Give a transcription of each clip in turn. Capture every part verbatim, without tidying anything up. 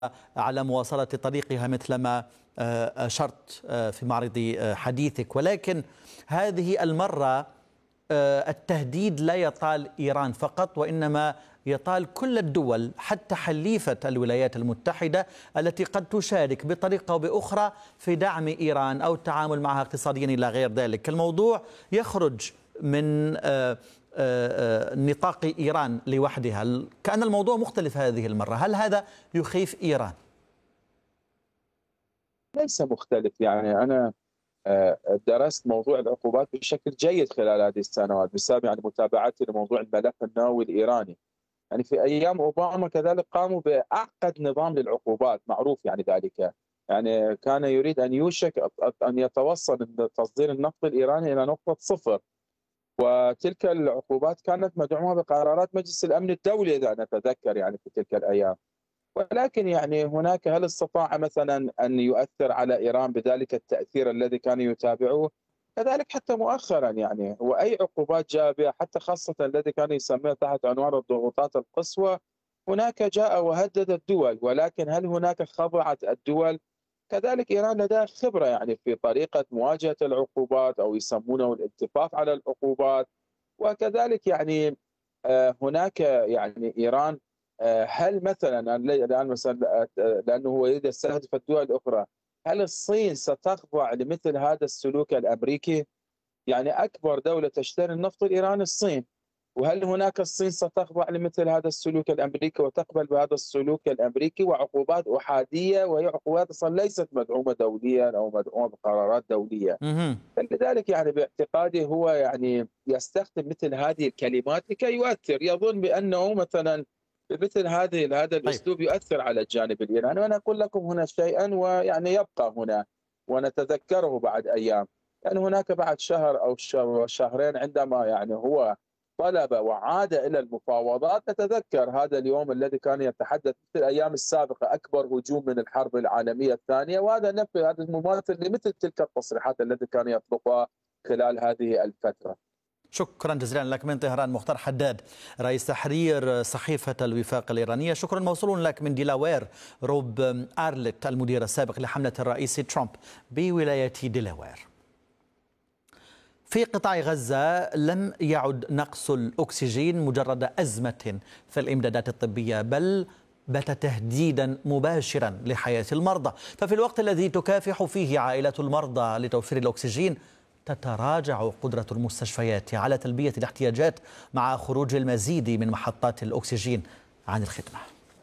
على مواصلة طريقها مثلما أشرت في معرض حديثك، ولكن هذه المرة التهديد لا يطال إيران فقط، وإنما يطال كل الدول حتى حليفة الولايات المتحدة التي قد تشارك بطريقة أو بأخرى في دعم إيران أو التعامل معها اقتصاديا إلى غير ذلك. الموضوع يخرج من نطاق إيران لوحدها، كأن الموضوع مختلف هذه المرة. هل هذا يخيف إيران؟ ليس مختلف. يعني أنا درست موضوع العقوبات بشكل جيد خلال هذه السنوات بسبب يعني متابعتي لموضوع الملف النووي الإيراني. يعني في أيام أوباما كذلك قاموا بأعقد نظام للعقوبات، معروف يعني ذلك. يعني كان يريد أن يوشك أن يتوصل تصدير النفط الإيراني إلى نقطة صفر، وتلك العقوبات كانت مدعومة بقرارات مجلس الأمن الدولي إذا نتذكر يعني في تلك الأيام. ولكن يعني هناك، هل استطاع مثلا أن يؤثر على إيران بذلك التأثير الذي كان يتابعوه؟ كذلك حتى مؤخرا يعني، وأي عقوبات جاء بها حتى خاصة الذي كان يسميه تحت عنوان الضغوطات القصوى، هناك جاء وهدد الدول. ولكن هل هناك خضعت الدول؟ كذلك إيران لديها خبرة يعني في طريقة مواجهة العقوبات، أو يسمونه الالتفاف على العقوبات. وكذلك يعني هناك يعني إيران، هل مثلا الآن مثلا لأنه هو يريد يستهدف الدول الأخرى، هل الصين ستخضع لمثل هذا السلوك الأمريكي؟ يعني أكبر دولة تشتري النفط الإيراني الصين، وهل هناك الصين ستخضع لمثل هذا السلوك الأمريكي وتقبل بهذا السلوك الأمريكي وعقوبات أحادية، وهي عقوبات أصلا ليست مدعومة دوليا أو مدعومة بقرارات دولية؟ فلذلك يعني باعتقادي هو يعني يستخدم مثل هذه الكلمات لكي يؤثر، يظن بأنه مثلا بمثل هذه هذا الأسلوب يؤثر على الجانب الإيراني. وأنا أقول لكم هنا شيئا ويعني يبقى هنا ونتذكره بعد أيام. يعني هناك بعد شهر أو شهرين عندما يعني هو طلب وعاد إلى المفاوضات، نتذكر هذا اليوم الذي كان يتحدث في الأيام السابقة أكبر هجوم من الحرب العالمية الثانية، وهذا نفي هذا المماثل لمثل تلك التصريحات التي كان يطلقها خلال هذه الفترة. شكرا جزيلا لك من طهران مختار حداد رئيس تحرير صحيفة الوفاق الإيرانية. شكرا موصول لك من ديلاوير روب آرلت المدير السابق لحملة الرئيس ترامب بولاية ديلاوير. في قطاع غزة لم يعد نقص الأكسجين مجرد أزمة في الإمدادات الطبية، بل بات تهديدا مباشرا لحياة المرضى. ففي الوقت الذي تكافح فيه عائلات المرضى لتوفير الأكسجين، تتراجع قدرة المستشفيات على تلبية الاحتياجات مع خروج المزيد من محطات الأكسجين عن الخدمة.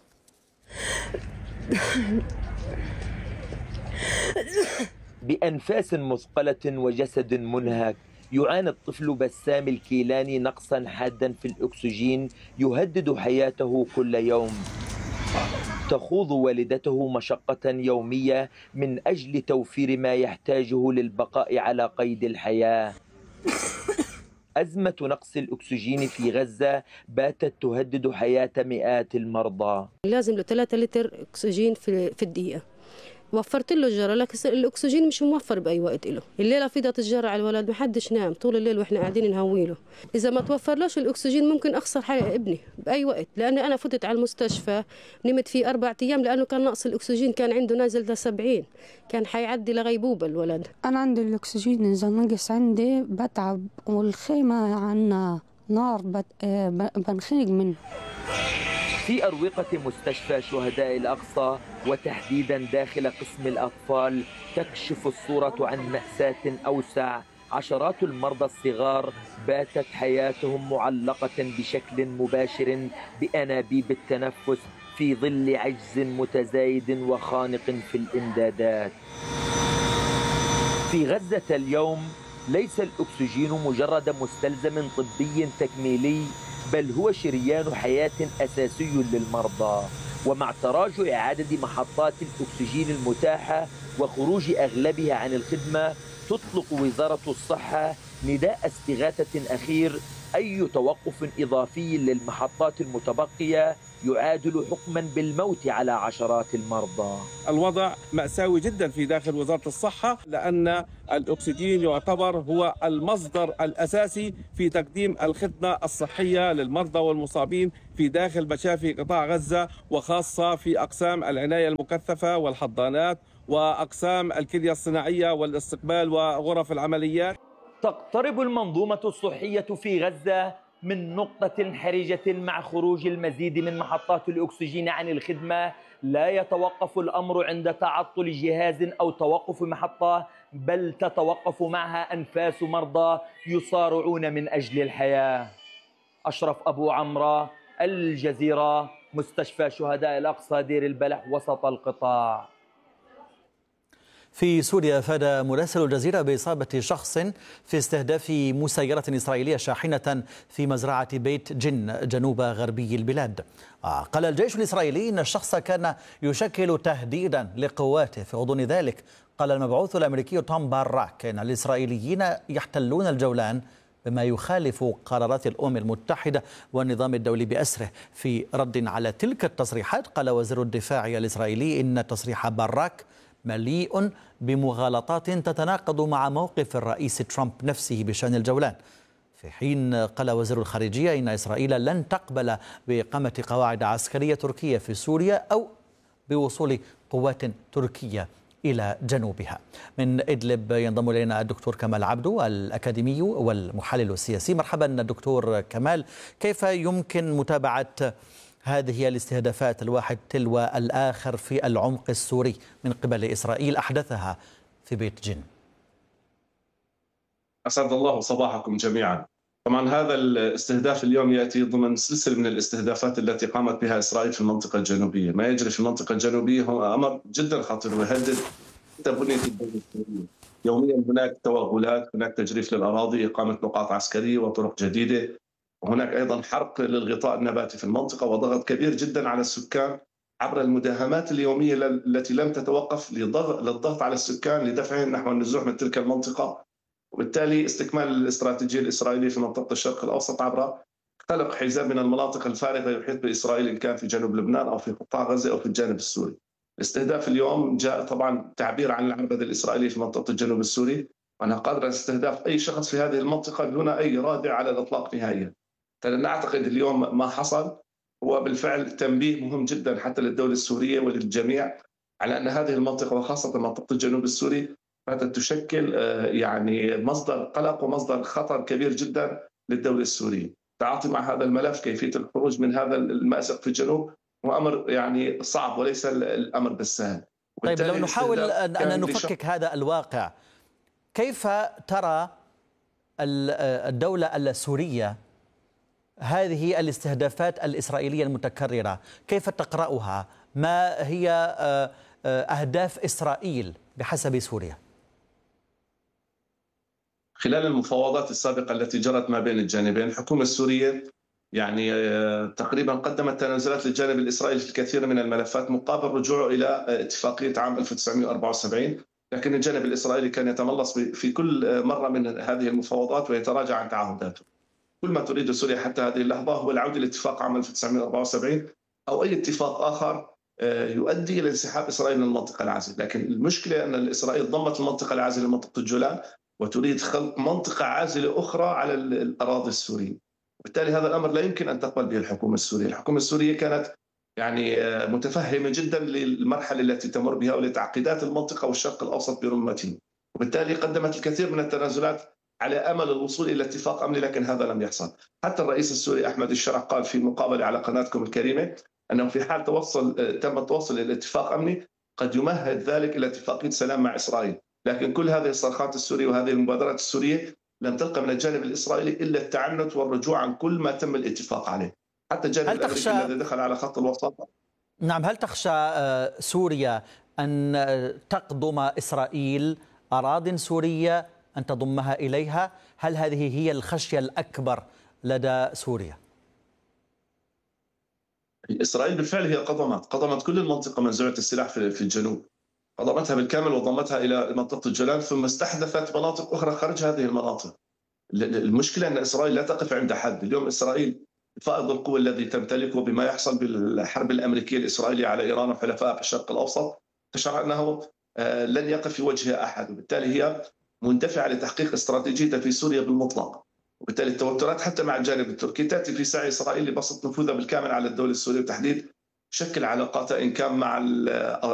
بأنفاس مثقلة وجسد منهك، يعاني الطفل بسام الكيلاني نقصا حادا في الأكسجين يهدد حياته كل يوم. تخوض والدته مشقة يومية من أجل توفير ما يحتاجه للبقاء على قيد الحياة. أزمة نقص الأكسجين في غزة باتت تهدد حياة مئات المرضى. لازم له ثلاثة لتر أكسجين في في الدقيقة. وفرت له الجرة، لكن الأكسجين مش موفر بأي وقت له. الليلة فضت الجرة على الولد، محدش نام طول الليل وإحنا قاعدين نهويله. إذا ما توفرلاش الأكسجين ممكن أخسر حياة ابني بأي وقت، لأني أنا فتت على المستشفى نمت فيه أربع أيام لأنه كان نقص الأكسجين، كان عنده نازل ده سبعين، كان حيعدي لغيبوبة الولد. أنا عندي الأكسجين إذا نقص عندي بتعب، والخيمة عنا نار بنخنق منه. في أروقة مستشفى شهداء الأقصى وتحديدا داخل قسم الأطفال تكشف الصورة عن مأساة أوسع. عشرات المرضى الصغار باتت حياتهم معلقة بشكل مباشر بأنابيب التنفس في ظل عجز متزايد وخانق في الإمدادات. في غزة اليوم ليس الأكسجين مجرد مستلزم طبي تكميلي، بل هو شريان حياة أساسي للمرضى. ومع تراجع إعادة محطات الأكسجين المتاحة وخروج أغلبها عن الخدمة، تطلق وزارة الصحة نداء استغاثة أخير أي توقف إضافي للمحطات المتبقية يعادل حكما بالموت على عشرات المرضى. الوضع مأساوي جدا في داخل وزارة الصحة، لأن الأكسجين يعتبر هو المصدر الأساسي في تقديم الخدمة الصحية للمرضى والمصابين في داخل مشافي قطاع غزة، وخاصة في أقسام العناية المكثفة والحضانات وأقسام الكلية الصناعية والاستقبال وغرف العمليات. تقترب المنظومة الصحية في غزة من نقطة حرجة مع خروج المزيد من محطات الأكسجين عن الخدمة. لا يتوقف الأمر عند تعطل جهاز أو توقف محطة، بل تتوقف معها أنفاس مرضى يصارعون من أجل الحياة. أشرف أبو عمرة، الجزيرة، مستشفى شهداء الأقصى دير البلح وسط القطاع. في سوريا أفاد مراسل الجزيرة بإصابة شخص في استهداف مسيرة إسرائيلية شاحنة في مزرعة بيت جن جنوب غربي البلاد. قال الجيش الإسرائيلي إن الشخص كان يشكل تهديدا لقواته. في غضون ذلك قال المبعوث الأمريكي توم باراك إن الإسرائيليين يحتلون الجولان بما يخالف قرارات الأمم المتحدة والنظام الدولي بأسره. في رد على تلك التصريحات قال وزير الدفاع الإسرائيلي إن تصريح باراك مليء بمغالطات تتناقض مع موقف الرئيس ترامب نفسه بشأن الجولان، في حين قال وزير الخارجية إن إسرائيل لن تقبل بإقامة قواعد عسكرية تركية في سوريا أو بوصول قوات تركية إلى جنوبها. من إدلب ينضم إلينا الدكتور كمال عبدو الأكاديمي والمحلل السياسي. مرحبا دكتور كمال، كيف يمكن متابعة هذه الاستهدافات الواحد تلو الآخر في العمق السوري من قبل إسرائيل أحدثها في بيت جن؟ أسعد الله صباحكم جميعا. طبعا هذا الاستهداف اليوم يأتي ضمن سلسلة من الاستهدافات التي قامت بها إسرائيل في المنطقة الجنوبية. ما يجري في المنطقة الجنوبية هو أمر جدا خطير ويهدد بنية الدولة السورية. يوميا هناك توغلات، هناك تجريف للأراضي، إقامة نقاط عسكرية وطرق جديدة، وهناك أيضا حرق للغطاء النباتي في المنطقة وضغط كبير جدا على السكان عبر المداهمات اليومية التي لم تتوقف للضغط على السكان لدفعهم نحو النزوح من تلك المنطقة، وبالتالي استكمال الاستراتيجية الإسرائيلية في منطقة الشرق الأوسط عبر خلق حزام من المناطق الفارغة يحيط بإسرائيل إن كان في جنوب لبنان أو في قطاع غزة أو في الجانب السوري. الاستهداف اليوم جاء طبعا تعبير عن العربدة الإسرائيلية في منطقة الجنوب السوري، وأنها قادرة على استهداف أي شخص في هذه المنطقة دون أي رادع على الإطلاق نهائيا. فنعتقد اليوم ما حصل هو بالفعل تنبيه مهم جدا حتى للدولة السورية وللجميع على أن هذه المنطقة وخاصة منطقة الجنوب السوري باتت تشكل يعني مصدر قلق ومصدر خطر كبير جدا للدولة السورية. التعاطي مع هذا الملف، كيفية الخروج من هذا المأزق في الجنوب هو أمر يعني صعب وليس الأمر بالسهل. طيب لو نحاول أن نفكك هذا الواقع، كيف ترى الدولة السورية هذه الاستهدافات الإسرائيلية المتكررة؟ كيف تقرأها؟ ما هي أهداف إسرائيل بحسب سوريا؟ خلال المفاوضات السابقة التي جرت ما بين الجانبين، الحكومة السورية يعني تقريبا قدمت تنازلات للجانب الإسرائيلي في الكثير من الملفات مقابل رجوعه إلى اتفاقية عام ألف وتسعمئة وأربعة وسبعين، لكن الجانب الإسرائيلي كان يتملص في كل مرة من هذه المفاوضات ويتراجع عن تعهداته. كل ما تريد سوريا حتى هذه اللحظة هو العودة لاتفاق عام ألف وتسعمئة وأربعة وسبعين أو أي اتفاق آخر يؤدي إلى انسحاب إسرائيل من المنطقة العازلة. لكن المشكلة أن إسرائيل ضمت المنطقة العازلة لمنطقة الجولان وتريد خلق منطقة عازلة أخرى على الأراضي السورية، وبالتالي هذا الأمر لا يمكن أن تقبل به الحكومة السورية. الحكومة السورية كانت يعني متفهمة جدا للمرحلة التي تمر بها ولتعقيدات المنطقة والشرق الأوسط برمته، وبالتالي قدمت الكثير من التنازلات على أمل الوصول إلى اتفاق أمني، لكن هذا لم يحصل. حتى الرئيس السوري أحمد الشرع قال في مقابلة على قناتكم الكريمة أنه في حال توصل تم التوصل إلى اتفاق أمني قد يمهد ذلك إلى اتفاقية سلام مع إسرائيل. لكن كل هذه الصرخات السورية وهذه المبادرات السورية لم تلقى من الجانب الإسرائيلي إلا التعنت والرجوع عن كل ما تم الاتفاق عليه. حتى الجانب الأمريكي الذي دخل على خط الوسط. نعم، هل تخشى سوريا أن تقضم إسرائيل أراضٍ سورية، أن تضمها إليها؟ هل هذه هي الخشية الأكبر لدى سوريا؟ إسرائيل بالفعل هي قضمت قضمت كل المنطقة منزوعة السلاح في الجنوب، قضمتها بالكامل وضمتها إلى منطقة الجولان، ثم استحدثت مناطق أخرى خارج هذه المناطق. المشكلة أن إسرائيل لا تقف عند حد. اليوم إسرائيل فائض القوة الذي تمتلكه بما يحصل بالحرب الأمريكية الإسرائيلية على إيران وحلفائها في الشرق الأوسط، تشعر أنه لن يقف في وجهها أحد، وبالتالي هي مندفعة لتحقيق استراتيجيتها في سوريا بالمطلق. وبالتالي التوترات حتى مع الجانب التركي تأتي في سعي إسرائيل لبسط نفوذها بالكامل على الدولة السورية، وتحديد شكل علاقاتها إن كان مع